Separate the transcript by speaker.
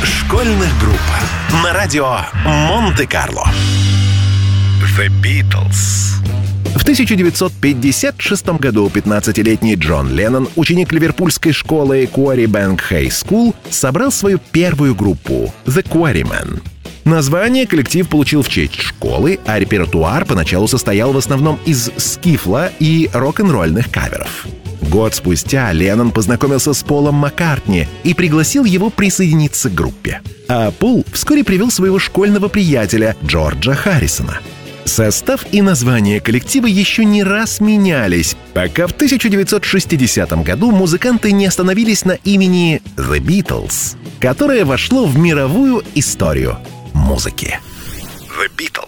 Speaker 1: школьных групп на радио Монте-Карло. The Beatles. В 1956 году 15-летний Джон Леннон, ученик ливерпульской школы Quarrybank High School, собрал свою первую группу The Quarrymen. Название коллектив получил в честь школы, а репертуар поначалу состоял в основном из скифла и рок-н-ролльных каверов. Год спустя Леннон познакомился с Полом Маккартни и пригласил его присоединиться к группе. А Пол вскоре привел своего школьного приятеля Джорджа Харрисона. Состав и название коллектива еще не раз менялись, пока в 1960 году музыканты не остановились на имени The Beatles, которое вошло в мировую историю музыки. The Beatles.